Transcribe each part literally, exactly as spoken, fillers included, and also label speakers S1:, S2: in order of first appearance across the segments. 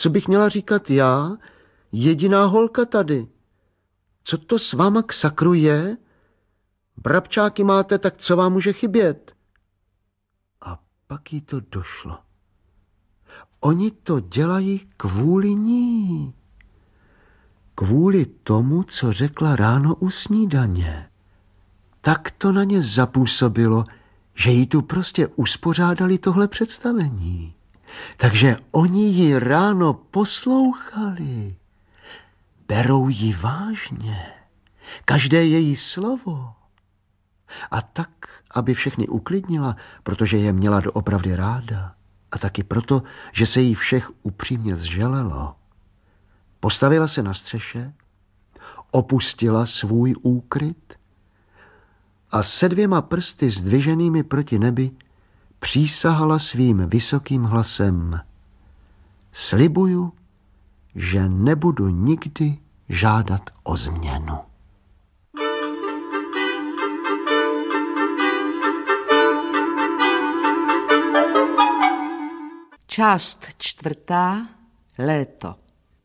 S1: Co bych měla říkat já, jediná holka tady? Co to s váma k sakru je? Brabčáky máte, tak co vám může chybět? A pak jí to došlo. Oni to dělají kvůli ní. Kvůli tomu, co řekla ráno u snídaně. Tak to na ně zapůsobilo, že jí tu prostě uspořádali tohle představení. Takže oni ji ráno poslouchali. Berou ji vážně. Každé její slovo. A tak, aby všechny uklidnila, protože je měla doopravdy ráda. A taky proto, že se jí všech upřímně zželelo. Postavila se na střeše, opustila svůj úkryt a se dvěma prsty zdviženými proti nebi přísahala svým vysokým hlasem: slibuju, že nebudu nikdy žádat o změnu.
S2: Část čtvrtá. Léto.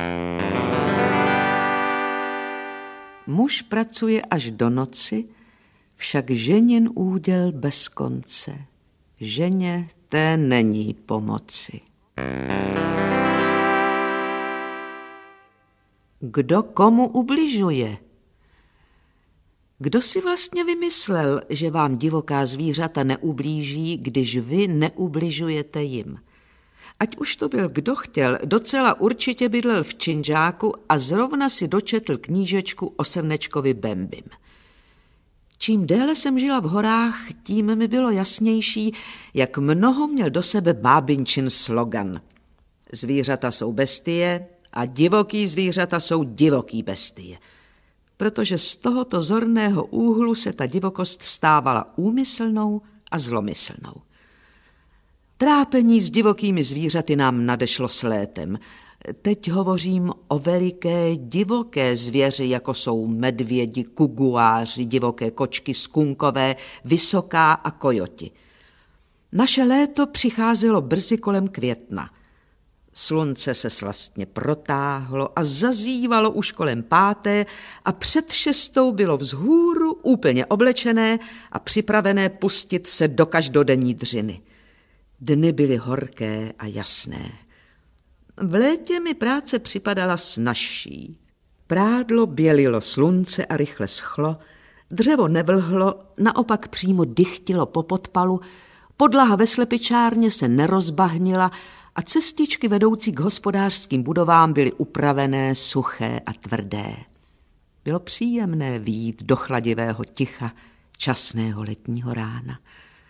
S2: Muž pracuje až do noci, však ženin úděl bez konce. Ženě té není pomoci. Kdo komu ubližuje? Kdo si vlastně vymyslel, že vám divoká zvířata neublíží, když vy neubližujete jim? Ať už to byl kdo chtěl, docela určitě bydlel v činžáku a zrovna si dočetl knížečku o Srnečkovi Bembim. Čím déle jsem žila v horách, tím mi bylo jasnější, jak mnoho měl do sebe bábinčin slogan. Zvířata jsou bestie a divoký zvířata jsou divoký bestie. Protože z tohoto zorného úhlu se ta divokost stávala úmyslnou a zlomyslnou. Trápení s divokými zvířaty nám nadešlo s létem. Teď hovořím o veliké divoké zvěři, jako jsou medvědi, kuguáři, divoké kočky, skunkové, vysoká a kojoti. Naše léto přicházelo brzy kolem května. Slunce se slastně protáhlo a zazívalo už kolem páté a před šestou bylo vzhůru úplně oblečené a připravené pustit se do každodenní dřiny. Dny byly horké a jasné. V létě mi práce připadala snazší. Prádlo bělilo slunce a rychle schlo, dřevo nevlhlo, naopak přímo dychtilo po podpalu, podlaha ve slepičárně se nerozbahnila a cestičky vedoucí k hospodářským budovám byly upravené, suché a tvrdé. Bylo příjemné vyjít do chladivého ticha časného letního rána.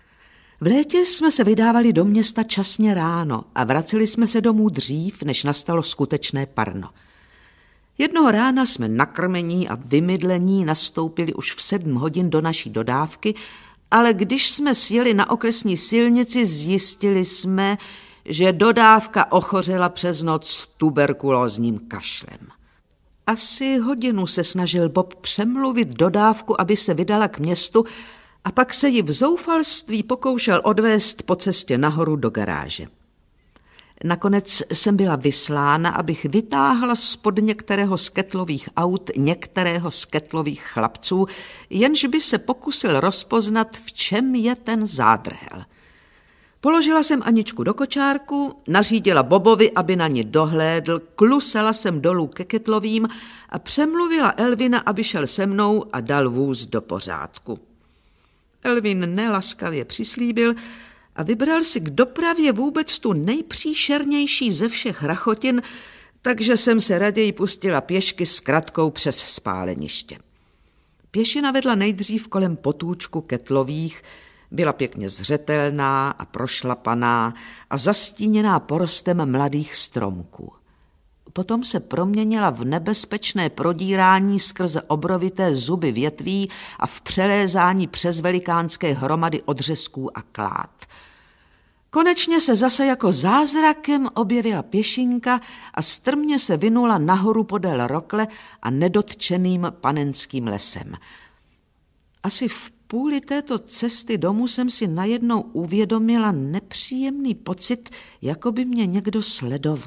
S2: V létě jsme se vydávali do města časně ráno a vraceli jsme se domů dřív, než nastalo skutečné parno. Jednoho rána jsme nakrmení a vymydlení nastoupili už v sedm hodin do naší dodávky, ale když jsme sjeli na okresní silnici, zjistili jsme, že dodávka ochořela přes noc tuberkulózním kašlem. Asi hodinu se snažil Bob přemluvit dodávku, aby se vydala k městu, a pak se ji v zoufalství pokoušel odvést po cestě nahoru do garáže. Nakonec jsem byla vyslána, abych vytáhla spod některého z ketlových aut některého z ketlových chlapců, jenž by se pokusil rozpoznat, v čem je ten zádrhel. Položila jsem Aničku do kočárku, nařídila Bobovi, aby na ní dohlédl, klusela jsem dolů ke ketlovým a přemluvila Elvina, aby šel se mnou a dal vůz do pořádku. Elvin nelaskavě přislíbil a vybral si k dopravě vůbec tu nejpříšernější ze všech rachotin, takže jsem se raději pustila pěšky s kratkou přes spáleniště. Pěšina vedla nejdřív kolem potůčku ketlových, byla pěkně zřetelná a prošlapaná a zastíněná porostem mladých stromků. Potom se proměnila v nebezpečné prodírání skrze obrovité zuby větví a v přelézání přes velikánské hromady odřezků a klád. Konečně se zase jako zázrakem objevila pěšinka a strmě se vinula nahoru podél rokle a nedotčeným panenským lesem. Asi v půli této cesty domů jsem si najednou uvědomila nepříjemný pocit, jako by mě někdo sledoval.